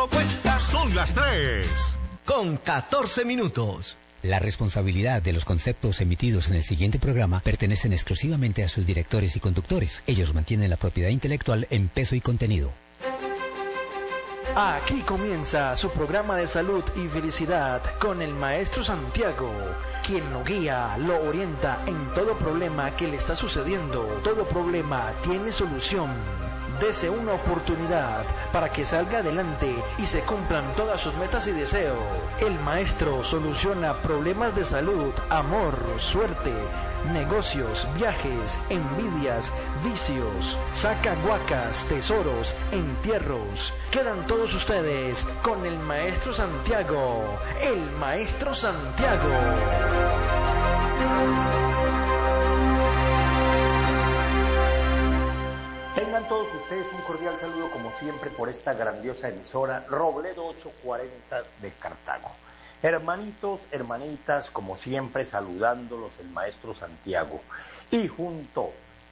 dado cuenta. Son las 3. Con 14 minutos. La responsabilidad de los conceptos emitidos en el siguiente programa pertenecen exclusivamente a sus directores y conductores. Ellos mantienen la propiedad intelectual en peso y contenido. Aquí comienza su programa de salud y felicidad con el maestro Santiago, quien lo guía, lo orienta en todo problema que le está sucediendo. Todo problema tiene solución. Dese una oportunidad para que salga adelante y se cumplan todas sus metas y deseos. El maestro soluciona problemas de salud, amor, suerte, negocios, viajes, envidias, vicios, saca guacas, tesoros, entierros. Quedan todos ustedes con el maestro Santiago. El maestro Santiago. Tengan todos ustedes un cordial saludo como siempre por esta grandiosa emisora Robledo 840 de Cartago. Hermanitos, hermanitas, como siempre saludándolos el maestro Santiago. Y junto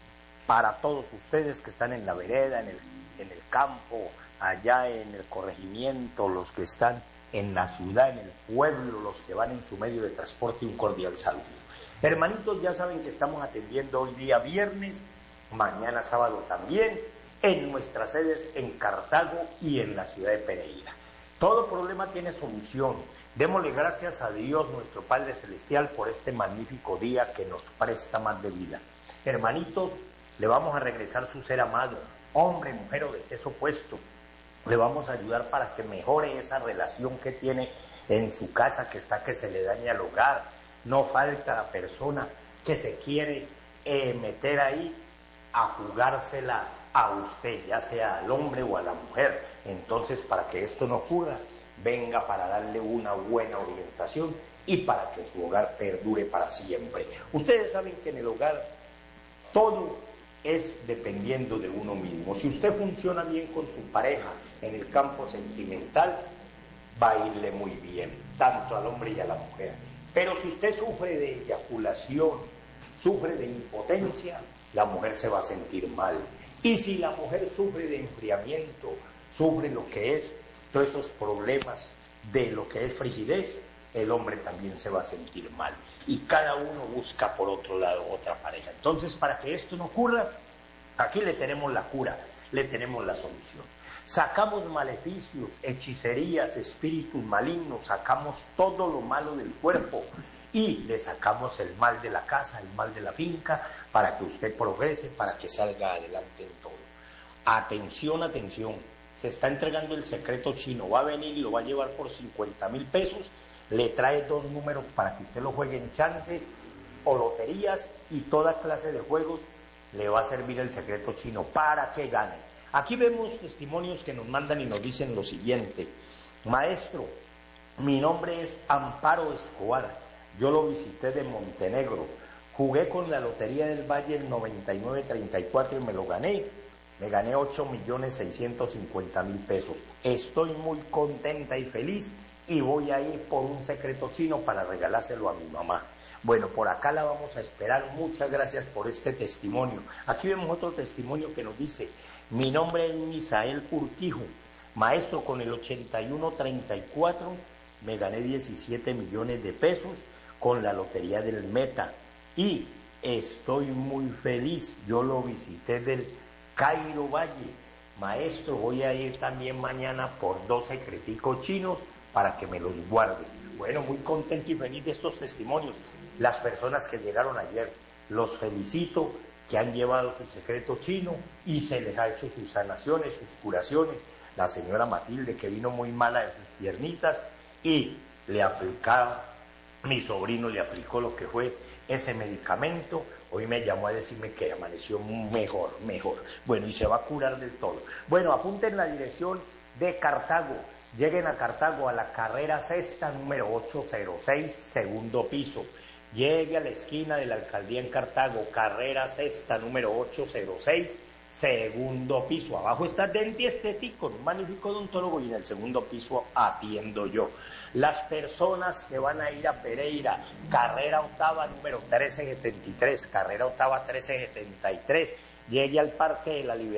para todos ustedes que están en la vereda, en el campo, allá en el corregimiento, los que están en la ciudad, en el pueblo, los que van en su medio de transporte, un cordial saludo. Hermanitos, ya saben que estamos atendiendo hoy día viernes, mañana sábado también, en nuestras sedes en Cartago y en la ciudad de Pereira. Todo problema tiene solución. Démosle gracias a Dios, nuestro Padre Celestial, por este magnífico día que nos presta más de vida. Hermanitos, le vamos a regresar su ser amado, hombre, mujer o de sexo opuesto. Le vamos a ayudar para que mejore esa relación que tiene en su casa, que se le daña el hogar. No falta la persona que se quiere meter ahí a jugársela a usted, ya sea al hombre o a la mujer. Entonces, para que esto no ocurra, venga para darle una buena orientación y para que su hogar perdure para siempre. Ustedes saben que en el hogar todo es dependiendo de uno mismo. Si usted funciona bien con su pareja en el campo sentimental, va a irle muy bien, tanto al hombre y a la mujer. Pero si usted sufre de eyaculación, sufre de impotencia, la mujer se va a sentir mal. Y si la mujer sufre de enfriamiento, sufre lo que es todos esos problemas de lo que es frigidez, el hombre también se va a sentir mal. Y cada uno busca por otro lado otra pareja. Entonces, para que esto no ocurra, aquí le tenemos la cura, le tenemos la solución. Sacamos maleficios, hechicerías, espíritus malignos, sacamos todo lo malo del cuerpo y le sacamos el mal de la casa, el mal de la finca, para que usted progrese, para que salga adelante en todo. Atención, atención, se está entregando el secreto chino, va a venir y lo va a llevar por 50,000 pesos, le trae 2 números para que usted lo juegue en chances o loterías y toda clase de juegos, le va a servir el secreto chino para que gane. Aquí vemos testimonios que nos mandan y nos dicen lo siguiente: maestro, mi nombre es Amparo Escobar, yo lo visité de Montenegro, jugué con la Lotería del Valle el 9934 y me lo gané. Me gané 8,650,000 pesos. Estoy muy contenta y feliz y voy a ir por un secreto chino para regalárselo a mi mamá. Bueno, por acá la vamos a esperar. Muchas gracias por este testimonio. Aquí vemos otro testimonio que nos dice: mi nombre es Misael Urquijo, maestro, con el 8134 me gané 17 millones de pesos con la Lotería del Meta y estoy muy feliz. Yo lo visité del Cairo Valle. Maestro, voy a ir también mañana por 2 secreticos chinos para que me los guarde. Bueno, muy contento y feliz de estos testimonios. Las personas que llegaron ayer, los felicito, que han llevado su secreto chino y se les ha hecho sus sanaciones, sus curaciones. La señora Matilde, que vino muy mala de sus piernitas y le aplicaba, mi sobrino le aplicó lo que fue ese medicamento. Hoy me llamó a decirme que amaneció mejor. Bueno, y se va a curar del todo. Bueno, apunten la dirección de Cartago. Lleguen a Cartago a la carrera sexta, número 806, segundo piso. Llegue a la esquina de la alcaldía en Cartago, carrera sexta, número 806, segundo piso. Abajo está Denti Estético, un magnífico odontólogo, y en el segundo piso atiendo yo. Las personas que van a ir a Pereira, carrera octava, número 1373, carrera octava 1373, llegue al Parque de la Liberación.